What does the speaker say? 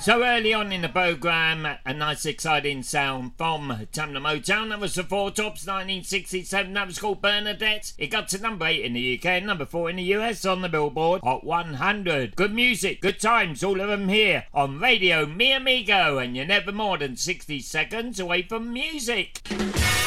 So early on in the programme, a nice exciting sound from Tamla Motown. That was the Four Tops, 1967. That was called Bernadette. It got to number 8 in the UK and number 4 in the US on the Billboard Hot 100. Good music, good times, all of them here on Radio Mi Amigo, and you're never more than 60 seconds away from music.